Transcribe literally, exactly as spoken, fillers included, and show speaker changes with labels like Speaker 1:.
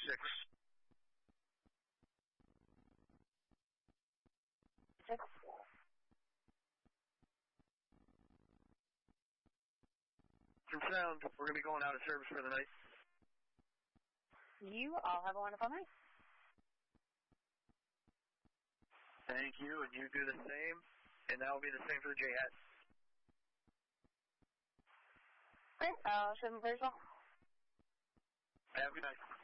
Speaker 1: six.
Speaker 2: Six.
Speaker 1: Sound, we're going to be going out of service for the night.
Speaker 2: You all have a wonderful night.
Speaker 1: Thank you, and you do the same, and that will be the same for the J-Hat.
Speaker 2: Great, I'll show them first.
Speaker 1: Have a good night.